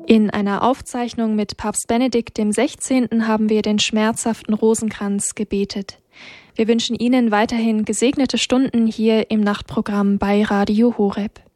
In einer Aufzeichnung mit Papst Benedikt XVI. Haben wir den schmerzhaften Rosenkranz gebetet. Wir wünschen Ihnen weiterhin gesegnete Stunden hier im Nachtprogramm bei Radio Horeb.